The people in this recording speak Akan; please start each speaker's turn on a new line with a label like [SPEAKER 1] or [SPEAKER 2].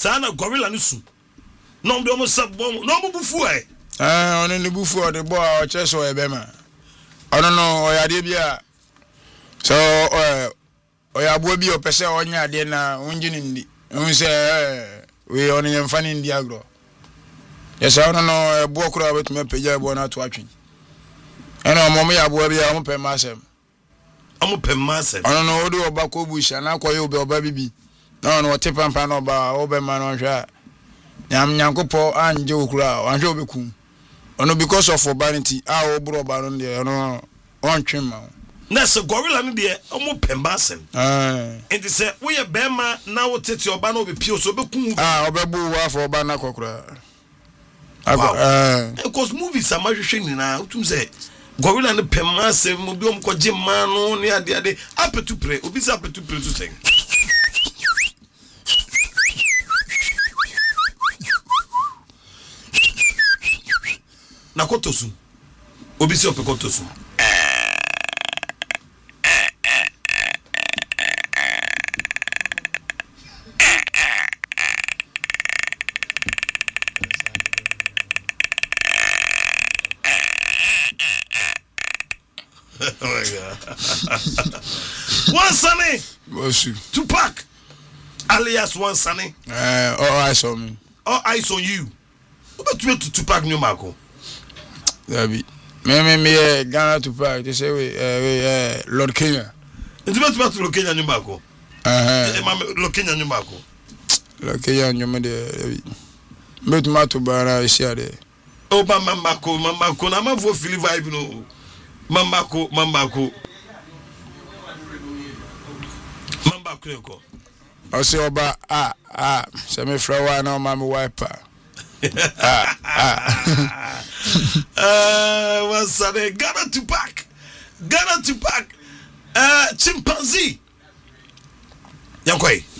[SPEAKER 1] sana gorilla no su no do mo sabom no mo bufu
[SPEAKER 2] ono ne bufu o de bo a o cheso e be ma ono no o ya de bia so o ya bo bi o pese o nya de na unjini ndi un se we ono yem fani ndi agro yesa ono no bo kura betume peja bo na to atwen eno mo ya bo bia mo pe masem ono no odo oba ko busha na koyo be oba bibi no no te pampa no ba obema no hwa nyankopo anje okura anhwe obeku ono because of urbanity obro ba no de ono ontwe ma
[SPEAKER 1] na se gorilla no de omo pemba asem enti se wo ye bema na wo tete oba no obepio so obeku
[SPEAKER 2] obebu wa for oba na kokura
[SPEAKER 1] because movies am ahwehwe nyina utum se gorilla no pemba asem obi omkwaje ma no ne ade apetu pre obi se apetu pre to sing na kotosu obi se opekotosu oh my god one sunny Tupac alias one sunny
[SPEAKER 2] all eyes on me
[SPEAKER 1] all eyes on you what to Tupac new marco
[SPEAKER 2] Dabi me Ghana Tupac they say we Lord Kenya
[SPEAKER 1] it's about Lord Kenya new marco Lord Kenya new marco
[SPEAKER 2] Lord Kenya new me de me tomato bara isia de
[SPEAKER 1] oh mama na ma vo feel vibe no mama ko ko
[SPEAKER 2] o se oba se me frawa na mama wiper
[SPEAKER 1] what's that Ghana Tupac chimpanzee yankoi